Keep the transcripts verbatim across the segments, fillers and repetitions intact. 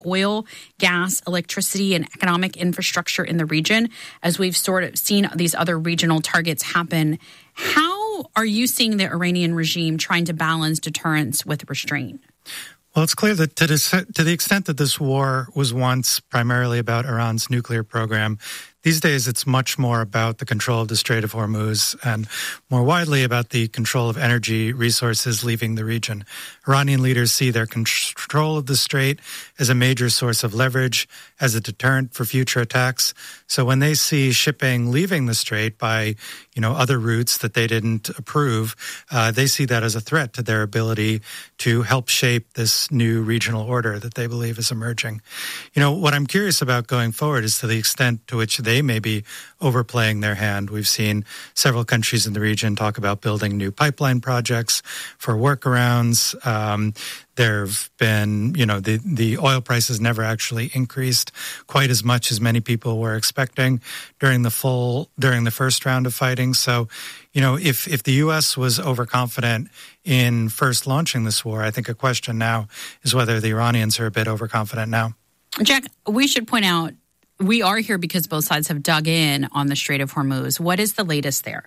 oil, gas, electricity, and economic infrastructure in the region, as we've sort of seen these other regional targets happen. How are you seeing the Iranian regime trying to balance deterrence with restraint? Well, it's clear that to the, to the extent that this war was once primarily about Iran's nuclear program, these days it's much more about the control of the Strait of Hormuz and more widely about the control of energy resources leaving the region. Iranian leaders see their control of the strait as a major source of leverage, as a deterrent for future attacks. So when they see shipping leaving the strait by, you know, other routes that they didn't approve, uh, they see that as a threat to their ability to help shape this new regional order that they believe is emerging. You know, what I'm curious about going forward is to the extent to which they may be overplaying their hand. We've seen several countries in the region talk about building new pipeline projects for workarounds. Um, there have been, you know, the, the oil prices never actually increased quite as much as many people were expecting during the full, during the first round of fighting. So, you know, if, if the U S was overconfident in first launching this war, I think a question now is whether the Iranians are a bit overconfident now. Jack, we should point out, we are here because both sides have dug in on the Strait of Hormuz. What is the latest there?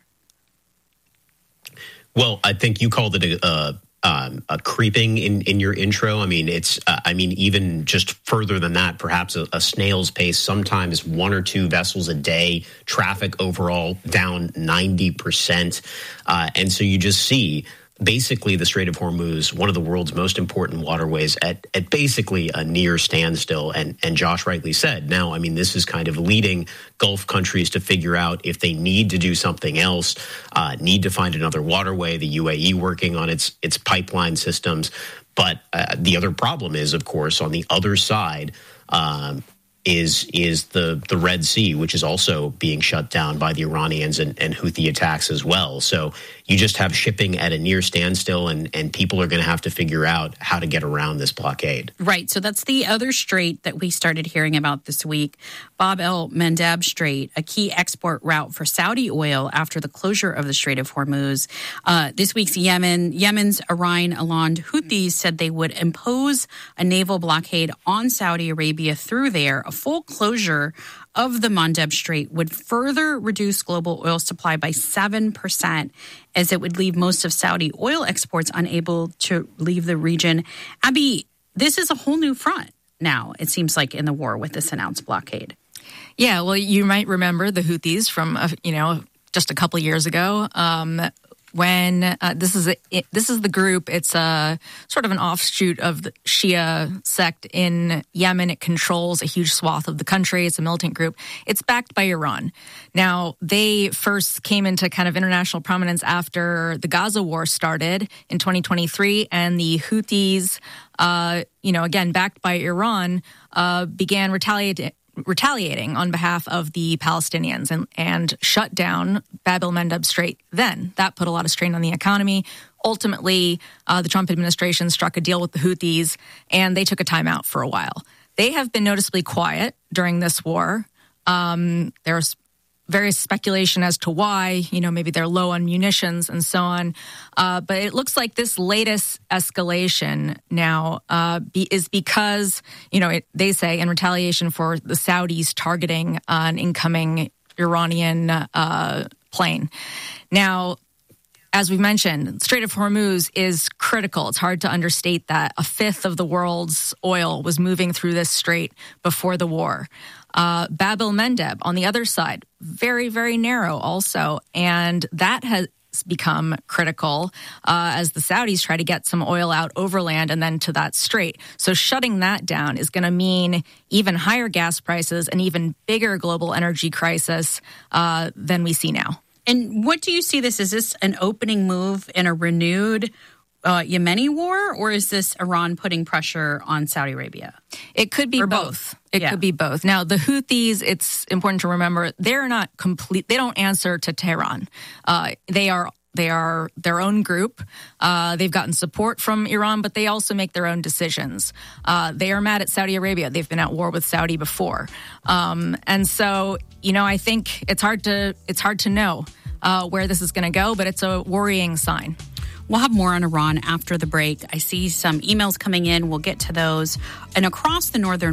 Well, I think you called it a, a, um, a creeping in, in your intro. I mean, it's, uh, I mean, even just further than that, perhaps a, a snail's pace, sometimes one or two vessels a day, traffic overall down ninety percent. Uh, and so you just see basically the Strait of Hormuz, one of the world's most important waterways, at, at basically a near standstill. And, and Josh rightly said, now, I mean, this is kind of leading Gulf countries to figure out if they need to do something else, uh, need to find another waterway, the U A E working on its, its pipeline systems. But uh, the other problem is, of course, on the other side, um, is is the, the Red Sea, which is also being shut down by the Iranians and, and Houthi attacks as well. So you just have shipping at a near standstill, and, and people are going to have to figure out how to get around this blockade. Right. So that's the other strait that we started hearing about this week, Bab el-Mandeb Strait, a key export route for Saudi oil after the closure of the Strait of Hormuz. Uh, this week's Yemen, Yemen's Iran-aligned Houthis said they would impose a naval blockade on Saudi Arabia through there. A full closure of the Mandeb Strait would further reduce global oil supply by seven percent, as it would leave most of Saudi oil exports unable to leave the region. Abby, this is a whole new front now, it seems like, in the war with this announced blockade. Yeah, well, you might remember the Houthis from, uh, you know, just a couple of years ago. Um, when uh, this is a, it, this is the group, it's a sort of an offshoot of the Shia sect in Yemen. It controls a huge swath of the country. It's a militant group. It's backed by Iran. Now, they first came into kind of international prominence after the Gaza war started in twenty twenty-three, and the Houthis, uh, you know, again, backed by Iran, uh, began retaliating. retaliating on behalf of the Palestinians and, and shut down Bab el-Mandeb Strait then. That put a lot of strain on the economy. Ultimately, uh, the Trump administration struck a deal with the Houthis, and they took a timeout for a while. They have been noticeably quiet during this war. Um, there's various speculation as to why, you know, maybe they're low on munitions and so on. Uh, but it looks like this latest escalation now uh, be, is because, you know, it, they say in retaliation for the Saudis targeting an incoming Iranian uh, plane. Now, as we mentioned, Strait of Hormuz is critical. It's hard to understate that. A fifth of the world's oil was moving through this strait before the war. Uh, Bab el-Mandeb, on the other side, very, very narrow also. And that has become critical uh, as the Saudis try to get some oil out overland and then to that strait. So shutting that down is going to mean even higher gas prices, and even bigger global energy crisis uh, than we see now. And what do you see this? Is this an opening move in a renewed uh, Yemeni war, or is this Iran putting pressure on Saudi Arabia? It could be or both. both. It yeah. could be both. Now, the Houthis, it's important to remember, they're not complete. They don't answer to Tehran. Uh, they are They are their own group. Uh, they've gotten support from Iran, but they also make their own decisions. Uh, they are mad at Saudi Arabia. They've been at war with Saudi before. Um, and so, you know, I think it's hard to it's hard to know uh, where this is going to go, but it's a worrying sign. We'll have more on Iran after the break. I see some emails coming in. We'll get to those. And across the northern